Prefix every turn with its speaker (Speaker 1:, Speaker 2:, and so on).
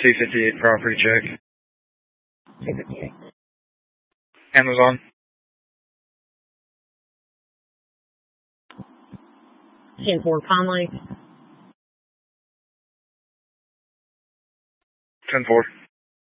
Speaker 1: 258 property check.
Speaker 2: 258.
Speaker 1: Amazon.
Speaker 2: 10-4 Pine Lake.
Speaker 1: 10-4.